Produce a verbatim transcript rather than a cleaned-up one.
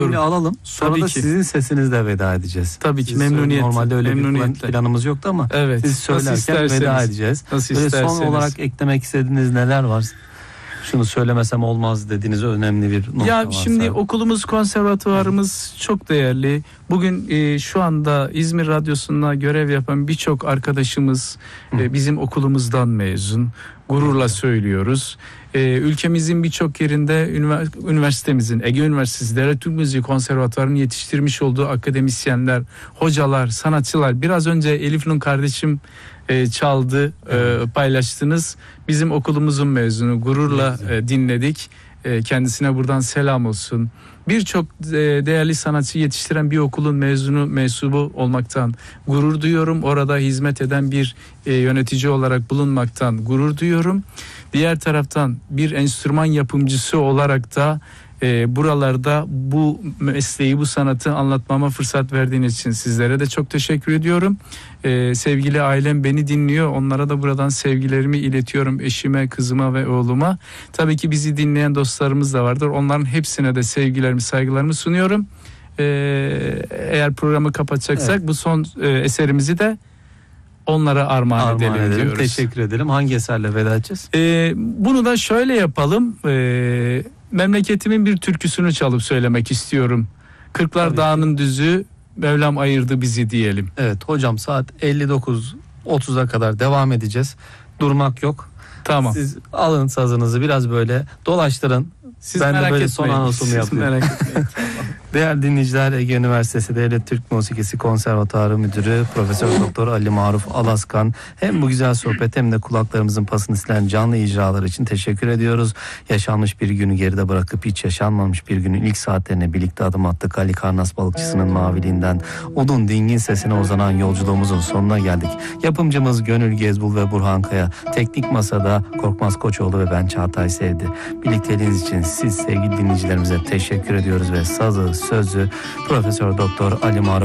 Böyle alalım. Sonra Tabii da ki. sizin sesinizle veda edeceğiz. Tabii ki, Siz memnuniyetle. Normalde öyle bir plan- Memnuniyetle. planımız yoktu ama Evet, siz nasıl söylerken isterseniz. veda edeceğiz. Nasıl Böyle son isterseniz. olarak eklemek istediğiniz neler var? Şunu söylemesem olmaz dediğiniz önemli bir nokta Ya varsa. şimdi okulumuz, konservatuvarımız çok değerli. Bugün e, şu anda İzmir Radyosu'nda görev yapan birçok arkadaşımız e, bizim okulumuzdan mezun. Gururla söylüyoruz. E, ülkemizin birçok yerinde ünivers- üniversitemizin, Ege Üniversitesi Devlet Türk Müziği Konservatuvarı'nın yetiştirmiş olduğu akademisyenler, hocalar, sanatçılar. Biraz önce Elif Nur kardeşim e, çaldı, e, paylaştınız. Bizim okulumuzun mezunu, gururla e, dinledik. E, kendisine buradan selam olsun. Birçok e, değerli sanatçı yetiştiren bir okulun mezunu, mensubu olmaktan gurur duyuyorum. Orada hizmet eden bir e, yönetici olarak bulunmaktan gurur duyuyorum. Diğer taraftan bir enstrüman yapımcısı olarak da e, buralarda bu mesleği, bu sanatı anlatmama fırsat verdiğiniz için sizlere de çok teşekkür ediyorum. E, sevgili ailem beni dinliyor. Onlara da buradan sevgilerimi iletiyorum. Eşime, kızıma ve oğluma. Tabii ki bizi dinleyen dostlarımız da vardır. Onların hepsine de sevgilerimi, saygılarımı sunuyorum. E, eğer programı kapatacaksak Evet. bu son e, eserimizi de onlara armağan, Armağan edelim, edelim. diyoruz. Teşekkür edelim. Hangi eserle veda edeceğiz? Ee, bunu da şöyle yapalım. Ee, memleketimin bir türküsünü çalıp söylemek istiyorum. Kırklar Tabii Dağı'nın düzü, Mevlam ayırdı bizi diyelim. Evet hocam, saat elli dokuz otuza kadar devam edeceğiz. Durmak yok. Tamam. Siz alın sazınızı biraz böyle dolaştırın. Siz ben de merak böyle etmeyin. son anonsumu Siz yapıyorum. merak etmeyin. Değerli dinleyiciler, Ege Üniversitesi Devlet Türk Musikisi Konservatuarı Müdürü Profesör Doktor Ali Maruf Alaskan hem bu güzel sohbet hem de kulaklarımızın pasını silen canlı icralar için teşekkür ediyoruz. Yaşanmış bir günü geride bırakıp hiç yaşanmamış bir günün ilk saatlerine birlikte adım attık. Ali Karnas balıkçısının maviliğinden odun dingin sesine uzanan yolculuğumuzun sonuna geldik. Yapımcımız Gönül Gezbul ve Burhan Kaya, teknik masada Korkmaz Koçoğlu ve ben Çağatay Sevdi. Birlikteliğiniz için siz sevgili dinleyicilerimize teşekkür ediyoruz ve sazı, sözü Profesör Doktor Ali Maruf